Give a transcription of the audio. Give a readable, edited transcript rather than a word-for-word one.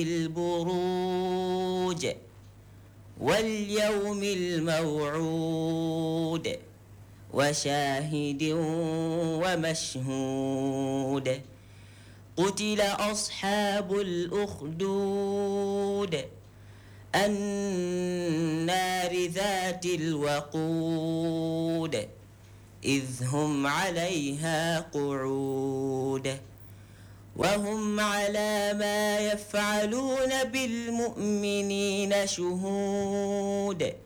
البروج واليوم الموعود وشاهد ومشهود قتل أصحاب الأخدود النار ذات الوقود إذ هم عليها قعود وهم على ما يفعلون بالمؤمنين شهود